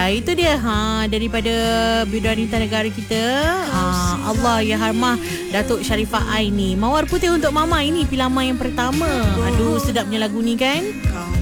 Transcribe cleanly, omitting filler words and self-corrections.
Itu dia daripada Bidwanita negara kita. Allah ya Harmah Datuk Sharifah Aini. Mawar Putih untuk Mama, ini pilihan yang pertama. Aduh sedapnya lagu ni kan.